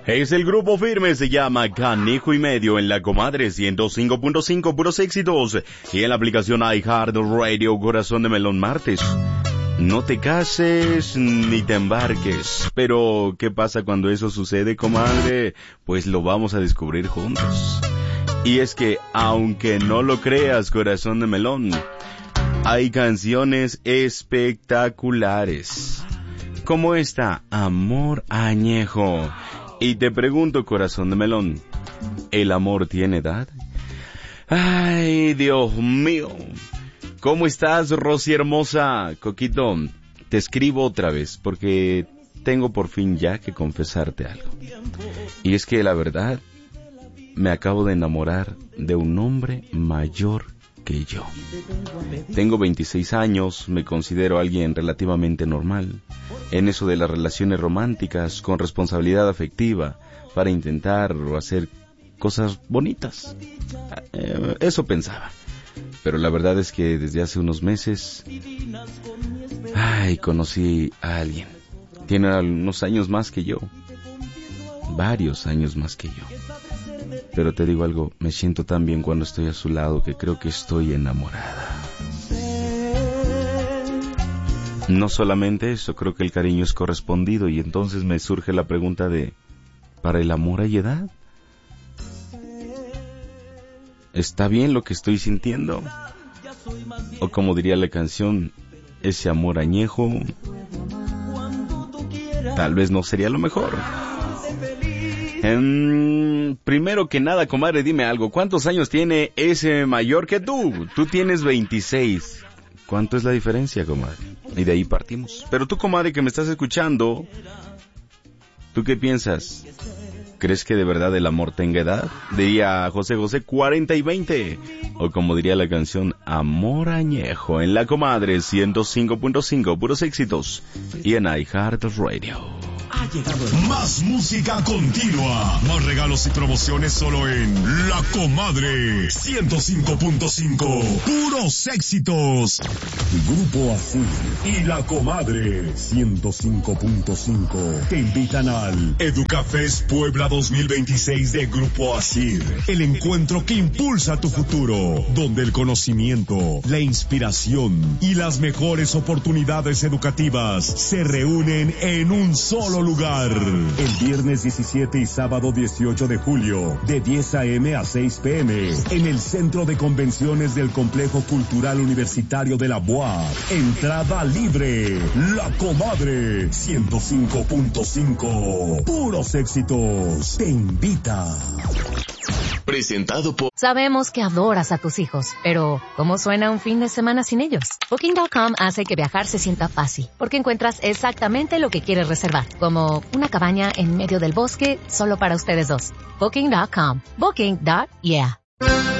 Es el grupo firme, se llama Canijo y Medio en la Comadre 105.5 puros éxitos y en la aplicación iHeartRadio Corazón de Melón martes. No te cases ni te embarques, pero ¿qué pasa cuando eso sucede, comadre? Pues lo vamos a descubrir juntos. Y es que, aunque no lo creas, corazón de melón, hay canciones espectaculares, como esta, Amor Añejo. Y te pregunto, corazón de melón, ¿el amor tiene edad? Ay, Dios mío. ¿Cómo estás, Rosy hermosa? Coquito, te escribo otra vez porque tengo por fin ya que confesarte algo. Y es que la verdad, me acabo de enamorar de un hombre mayor que yo. Tengo 26 años, me considero alguien relativamente normal en eso de las relaciones románticas con responsabilidad afectiva para intentar o hacer cosas bonitas. Eso pensaba. Pero la verdad es que desde hace unos meses, conocí a alguien. Tiene unos años más que yo. Varios años más que yo. Pero te digo algo, me siento tan bien cuando estoy a su lado que creo que estoy enamorada. No solamente eso, creo que el cariño es correspondido y entonces me surge la pregunta de, ¿para el amor hay edad? ¿Está bien lo que estoy sintiendo? O como diría la canción, ese amor añejo tal vez no sería lo mejor. Primero que nada, comadre, dime algo. ¿Cuántos años tiene ese mayor que tú? Tú tienes 26. ¿Cuánto es la diferencia, comadre? Y de ahí partimos. Pero tú, comadre, que me estás escuchando, ¿tú qué piensas? ¿Crees que de verdad el amor tenga edad? Diría José José, 40 y 20. O como diría la canción, Amor Añejo en la Comadre 105.5 puros éxitos y en iHeartRadio. Ha llegado más música continua, más regalos y promociones solo en La Comadre 105.5 puros éxitos. Grupo Azul y La Comadre 105.5 te invitan al Educafest Puebla 2026 de Grupo Asir, el encuentro que impulsa tu futuro, donde el conocimiento, la inspiración y las mejores oportunidades educativas se reúnen en un solo lugar. El viernes 17 y sábado 18 de julio, de 10 a.m. a 6 p.m. en el Centro de Convenciones del Complejo Cultural Universitario de la UAP. Entrada libre. La Comadre 105.5 puros éxitos te invita. Presentado por... Sabemos que adoras a tus hijos, pero ¿cómo suena un fin de semana sin ellos? Booking.com hace que viajar se sienta fácil, porque encuentras exactamente lo que quieres reservar, como una cabaña en medio del bosque solo para ustedes dos. Booking.com. Booking.yeah.